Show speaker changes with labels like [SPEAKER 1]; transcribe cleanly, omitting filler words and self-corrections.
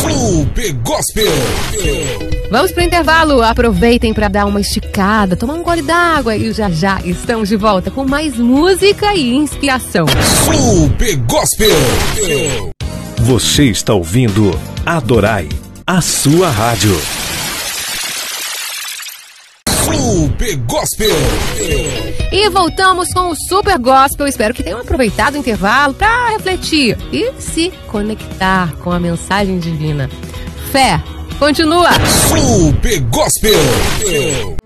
[SPEAKER 1] Super Gospel.
[SPEAKER 2] Vamos pro intervalo, aproveitem para dar uma esticada, tomar um gole d'água e já estamos de volta com mais música e inspiração.
[SPEAKER 1] Super Gospel.
[SPEAKER 3] Você está ouvindo Adorai, a sua rádio.
[SPEAKER 1] Super Gospel.
[SPEAKER 2] E voltamos com o Super Gospel. Espero que tenham aproveitado o intervalo para refletir e se conectar com a mensagem divina. Fé, continua!
[SPEAKER 1] Super Gospel.